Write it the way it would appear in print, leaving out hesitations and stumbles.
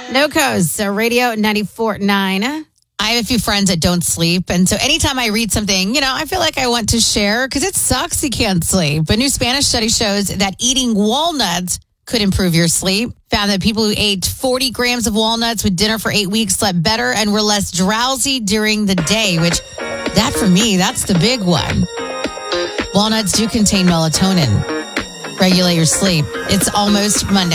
NoCo's Radio 94.9. I have a few friends that don't sleep. And so anytime I read something, I feel like I want to share because it sucks you can't sleep. A new Spanish study shows that eating walnuts could improve your sleep. Found that people who ate 40 grams of walnuts with dinner for 8 weeks slept better and were less drowsy during the day, which that for me, that's the big one. Walnuts do contain melatonin. Regulate your sleep. It's almost Monday.